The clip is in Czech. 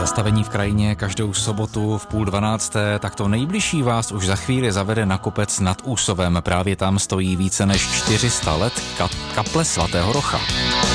Zastavení v krajině každou sobotu v 11:30, tak to nejbližší vás už za chvíli zavede na kopec nad Úsovem. Právě tam stojí více než 400 let kaple svatého Rocha.